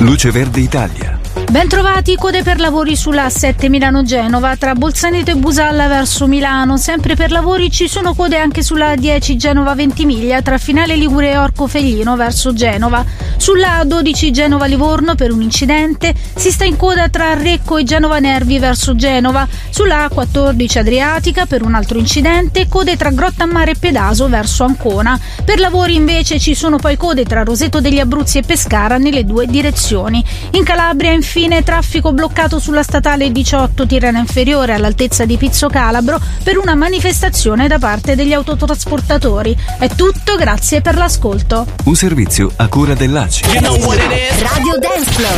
Luce Verde Italia. Bentrovati, code per lavori sulla A7 Milano-Genova tra Bolzaneto e Busalla verso Milano. Sempre per lavori ci sono code anche sulla A10 Genova-Ventimiglia tra Finale Ligure e Orco Feglino verso Genova. Sulla A12 Genova-Livorno per un incidente si sta in coda tra Recco e Genova Nervi verso Genova. Sulla A14 Adriatica per un altro incidente code tra Grottammare e Pedaso verso Ancona. Per lavori invece ci sono poi code tra Roseto degli Abruzzi e Pescara nelle due direzioni. In Calabria infine traffico bloccato sulla statale 18 Tirrena Inferiore all'altezza di Pizzo Calabro per una manifestazione da parte degli autotrasportatori. È tutto, grazie per l'ascolto. Un servizio a cura dell'ACI. Radio Dance Floor.